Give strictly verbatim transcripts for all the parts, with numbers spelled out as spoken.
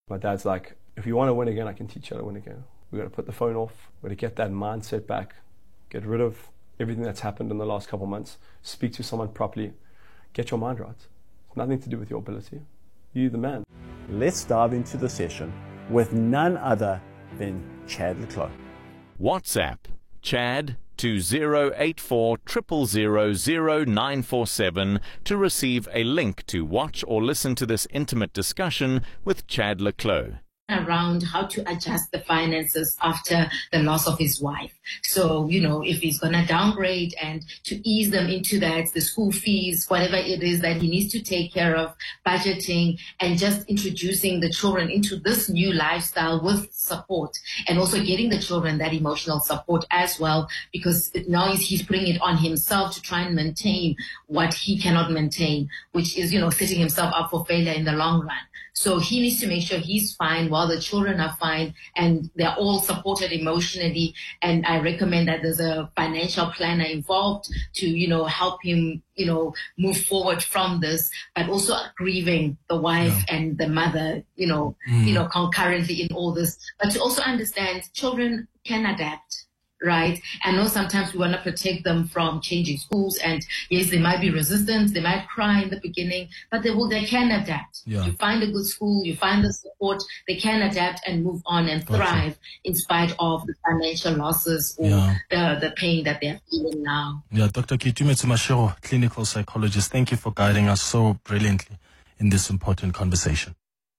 My dad's like, if you want to win again, I can teach you how to win again. We've got to put the phone off. We've got to get that mindset back. Get rid of everything that's happened in the last couple of months. Speak to someone properly. Get your mind right. It's nothing to do with your ability. You're the man. Let's dive into the session with none other than Chad le Clos. WhatsApp Chad to zero eight four zero zero zero zero nine four seven to receive a link to watch or listen to this intimate discussion with Chad le Clos. Around how to adjust the finances after the loss of his wife. So, you know, if he's going to downgrade and to ease them into that, the school fees, whatever it is that he needs to take care of, budgeting, and just introducing the children into this new lifestyle with support, and also getting the children that emotional support as well, because now he's, he's putting it on himself to try and maintain what he cannot maintain, which is, you know, setting himself up for failure in the long run. So he needs to make sure he's fine while the children are fine and they're all supported emotionally. And I recommend that there's a financial planner involved to, you know, help him, you know, move forward from this, but also grieving the wife yeah. and the mother, you know, mm. you know, concurrently in all this. But to also understand children can adapt. Right. I know sometimes we want to protect them from changing schools, and yes, they might be resistant. They might cry in the beginning, but they will, they can adapt. Yeah. You find a good school, you find the support, they can adapt and move on and thrive gotcha. in spite of the financial losses or yeah. the, the pain that they're feeling now. Yeah, Doctor Ketumetso Mashego, clinical psychologist, thank you for guiding us so brilliantly in this important conversation.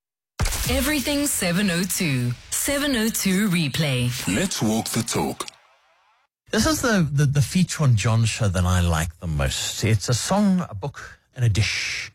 Everything seven oh two. seven oh two replay. Let's walk the talk. This is the, the, the feature on John show that I like the most. It's a song, a book, and a dish.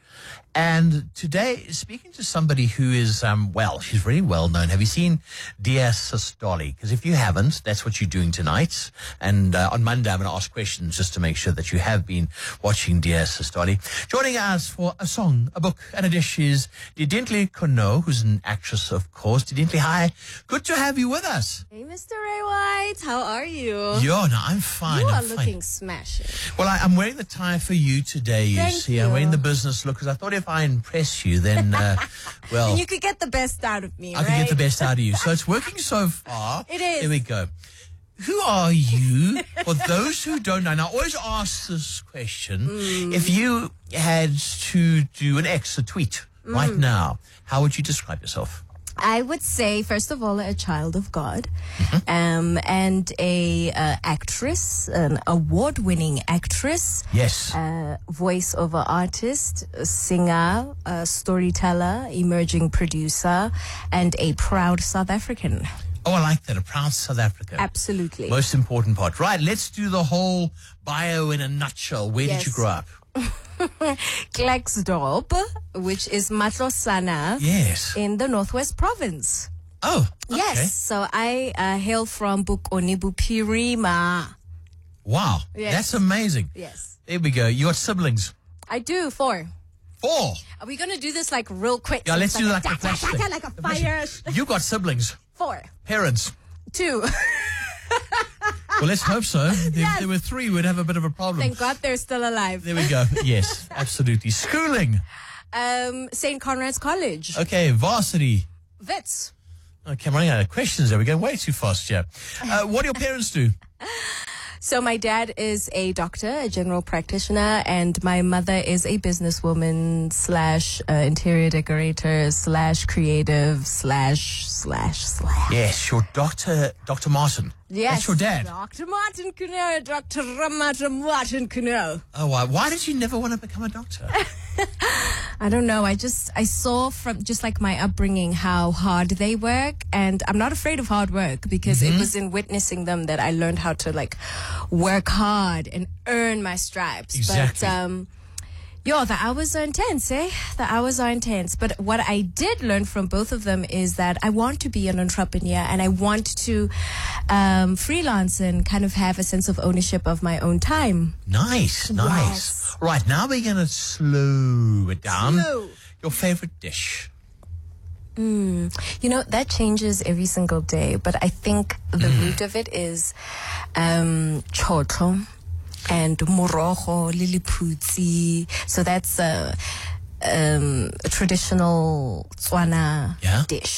And today, speaking to somebody who is, um, well, she's very well known. Have you seen Dear Sistoli? Because if you haven't, that's what you're doing tonight. And uh, on Monday, I'm going to ask questions just to make sure that you have been watching Dear Sistoli. Joining us for a song, a book, and a dish is Didientley Kono, who's an actress, of course. Didientley, hi. Good to have you with us. Hey, Mister Ray White. How are you? Yo, no, I'm fine. You are I'm looking fine. smashing. Well, I, I'm wearing the tie for you today, you Thank see. you. I'm wearing the business look because I thought if I impress you, then, uh, well... and you could get the best out of me, I right? could get the best out of you. So it's working so far. It is. Here we go. Who are you? For those who don't know, and I always ask this question, mm. if you had to do an X, a tweet, mm. right now, how would you describe yourself? I would say, first of all, a child of God, mm-hmm. um, and a uh, actress, an award-winning actress. Yes. Uh, voice-over artist, singer, uh, storyteller, emerging producer, and a proud South African. Oh, I like that. A proud South African. Absolutely. Most important part. Right, let's do the whole bio in a nutshell. Where yes. did you grow up? Klerksdorp, which is Matlosana, yes, in the Northwest Province. Oh, okay. Yes. So I uh, hail from Bokoni Bophirima. Wow, yes. That's amazing. Yes. There we go. You got siblings? I do, four. Four? Are we going to do this like real quick? Yeah, let's do like a the flash thing. Like a fire. You got siblings? Four. Parents? Two. Well, let's hope so. If yes. there were three, we'd have a bit of a problem. Thank God they're still alive. There we go. Yes, absolutely. Schooling? Um, Saint Conrad's College. Okay, varsity? Wits. Okay, I'm running out of questions there. We're going way too fast here. Uh, what do your parents do? So my dad is a doctor, a general practitioner, and my mother is a businesswoman slash uh, interior decorator slash creative slash slash slash. Yes, your doctor, Doctor Martin. Yes. That's your dad. Doctor Martin Kuno, Doctor Martin Martin Kuno. Oh, why? Why did you never want to become a doctor? I don't know. I just, I saw from just like my upbringing how hard they work, and I'm not afraid of hard work because mm-hmm. it was in witnessing them that I learned how to like work hard and earn my stripes. Exactly. But, um, yo, the hours are intense, eh? The hours are intense. But what I did learn from both of them is that I want to be an entrepreneur and I want to um, freelance and kind of have a sense of ownership of my own time. Nice, nice. Yes. Right, now we're going to slow it down. Slow. Your favorite dish? Mm, you know, that changes every single day. But I think the mm. root of it is um, chotlo. And morogo, lilipuzi. So that's a, um, a traditional Tswana yeah? dish.